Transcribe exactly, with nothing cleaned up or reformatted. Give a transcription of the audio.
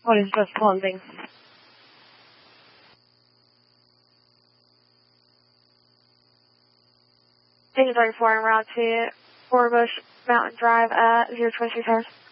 What is just closing? Engine thirty-four en route to Forbush Mountain Drive at zero twenty-three tires.